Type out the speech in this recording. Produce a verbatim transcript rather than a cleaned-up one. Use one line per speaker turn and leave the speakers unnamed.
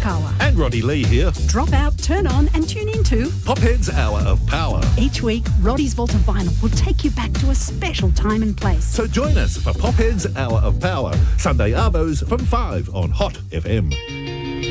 Pukawa.
And Roddy Lee here.
Drop out, turn on and tune into
Pophead's Hour of Power.
Each week, Roddy's Vault of Vinyl will take you back to a special time and place.
So join us for Pophead's Hour of Power, Sunday arvos from five on Hot F M.